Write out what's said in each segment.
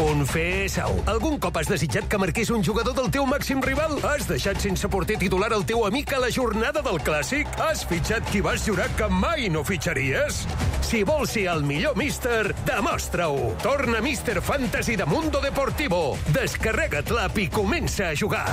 Confessa-ho. Algun cop has desitjat que marqués un jugador del teu màxim rival? Has deixat sense porter titular el teu amic a la jornada del Clàssic? Has fitxat qui vas jurar que mai no fitxaries? Si vols ser el millor míster, demostra-ho. Torna Míster Fantasy de Mundo Deportivo. Descarrega't l'app i comença a jugar.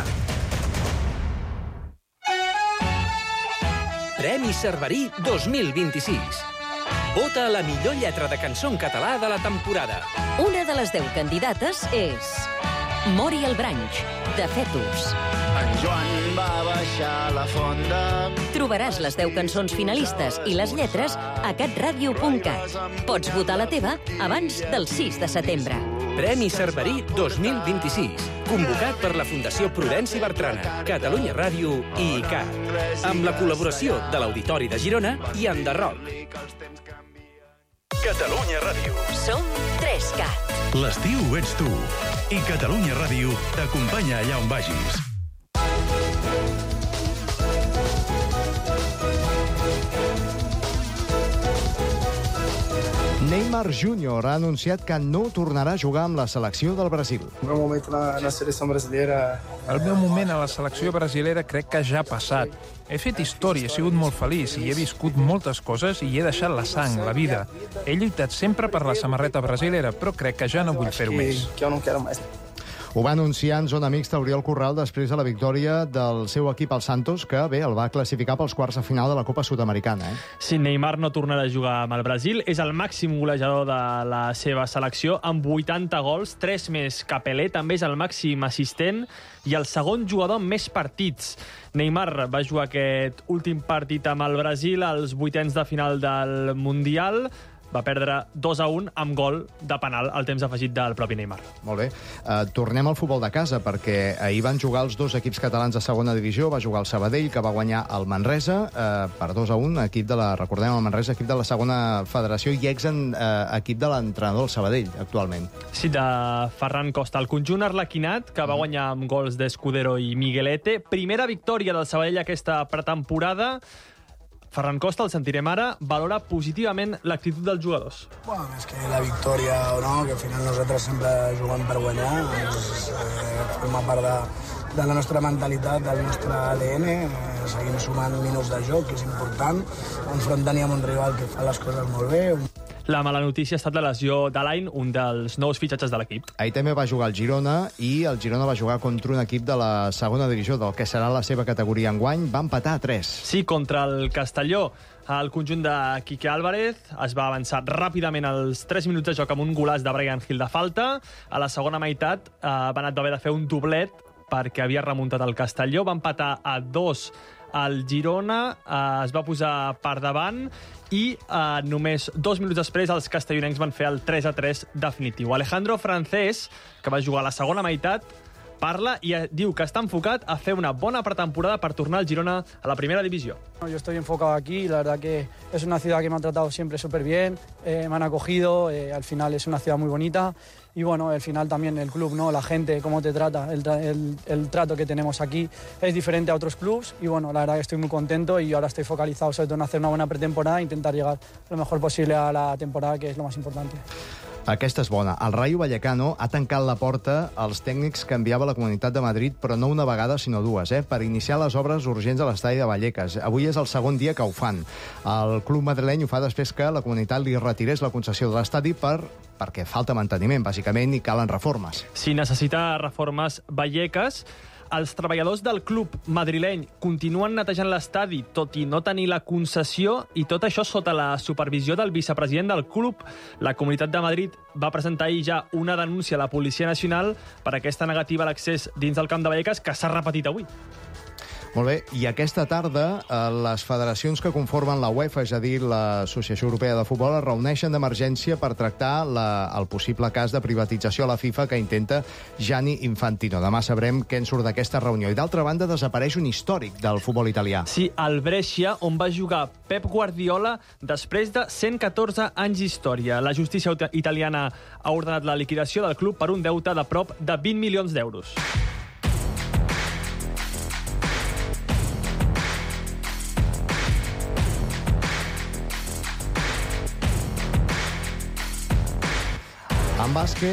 Premi Cerverí 2026. Vota a la millor lletra de cançó en català de la temporada. Una de les 10 candidates és Mori el Branch, de Fetus. En Joan va baixar la fonda. Trobaràs les 10 cançons finalistes i les lletres a catradio.cat. Pots votar la teva abans del 6 de setembre. Premi Cerverí 2026. Convocat per la Fundació Prudenci Bertrana, Catalunya Ràdio i ICAT. Amb la col·laboració de l'Auditori de Girona i Enderroc. Catalunya Ràdio. Som 3CAT. L'estiu ets tu. I Catalunya Ràdio t'acompanya allà on vagis. Neymar Júnior ha anunciat que no tornarà a jugar amb la selecció del Brasil. El meu moment a la selecció brasilera... El meu moment a la selecció brasilera crec que ja ha passat. He fet història, he sigut molt feliç i he viscut moltes coses i he deixat la sang, la vida. He lluitat sempre per la samarreta brasilera, però crec que ja no vull fer-ho més. Que jo no quero més. Ho va anunciar en zona mixta Oriol Corral després de la victòria del seu equip, el Santos, que bé, el va classificar pels quarts de final de la Copa Sud-americana. Sí, Neymar no tornarà a jugar amb el Brasil. És el màxim golejador de la seva selecció, amb 80 gols, 3 més que Pelé. També és el màxim assistent i el segon jugador amb més partits. Neymar va jugar aquest últim partit amb el Brasil als vuitens de final del Mundial. Va perdre 2-1 amb gol de penal al temps afegit del propi Neymar. Molt bé. Tornem al futbol de casa, perquè ahir van jugar els dos equips catalans de segona divisió. Va jugar el Sabadell, que va guanyar el Manresa per 2-1, equip de la, recordem, el Manresa, equip de la segona federació i equip de l'entrenador del Sabadell, actualment. Sí, de Ferran Costa. El conjunt arlequinat, que va guanyar amb gols d'Escudero i Miguelete. Primera victòria del Sabadell aquesta pretemporada. Ferran Costa, el sentirem ara, valora positivament l'actitud dels jugadors. Bueno, és que la victòria o no, que al final nosaltres sempre juguem per guanyar, forma part de la nostra mentalitat, del nostre ADN, seguim sumant minuts de joc, que és important, enfrontant-hi amb un rival que fa les coses molt bé. La mala notícia ha estat la lesió d'Alain, un dels nous fitxatges de l'equip. Ahir també va jugar el Girona, i el Girona va jugar contra un equip de la segona divisió, del que serà la seva categoria enguany. Va empatar a 3. Sí, contra el Castelló. El conjunt de Quique Álvarez es va avançar ràpidament als 3 minuts de joc amb un golaç de Brian Hill de falta. A la segona meitat va haver de fer un doblet perquè havia remuntat el Castelló. Va empatar a 2 el Girona, es va posar per davant i només 2 minuts després els castellonencs van fer el 3-3 definitiu. Alejandro Francés, que va jugar a la segona meitat, parla y diu que está enfocado a hacer una buena pretemporada para tornar al Girona a la primera división. Yo estoy enfocado aquí, la verdad que es una ciudad que me ha tratado siempre súper bien, me han acogido, al final es una ciudad muy bonita y bueno, al final también el club, ¿no? La gente, cómo te trata, el trato que tenemos aquí es diferente a otros clubs y bueno, la verdad que estoy muy contento y ahora estoy focalizado sobre todo en hacer una buena pretemporada e intentar llegar lo mejor posible a la temporada, que es lo más importante. Aquesta és bona. El Rayo Vallecano ha tancat la porta als tècnics que enviava la Comunitat de Madrid, però no una vegada, sinó dues, per iniciar les obres urgents a l'estadi de Vallecas. Avui és el segon dia que ho fan. El club madrileny ho fa després que la Comunitat li retirés la concessió de l'estadi perquè falta manteniment, bàsicament, i calen reformes. Si necessita reformes Vallecas, els treballadors del club madrileny continuen netejant l'estadi, tot i no tenir la concessió, i tot això sota la supervisió del vicepresident del club. La Comunitat de Madrid va presentar ahir ja una denúncia a la Policia Nacional per aquesta negativa a l'accés dins del camp de Vallecas, que s'ha repetit avui. Molt bé, i aquesta tarda les federacions que conformen la UEFA, és a dir, l'Associació Europea de Futbol, es reuneixen d'emergència per tractar el possible cas de privatització a la FIFA que intenta Gianni Infantino. Demà sabrem què en surt d'aquesta reunió. I d'altra banda, desapareix un històric del futbol italià. Sí, el Brescia, on va jugar Pep Guardiola després de 114 anys d'història. La justícia italiana ha ordenat la liquidació del club per un deute de prop de 20 milions d'euros. En bàsquet,